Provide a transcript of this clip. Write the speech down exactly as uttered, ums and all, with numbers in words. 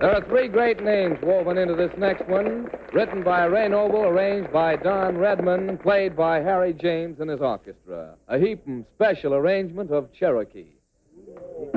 There are three great names woven into this next one, written by Ray Noble, arranged by Don Redman, played by Harry James and his orchestra. A Heapin special arrangement of Cherokee.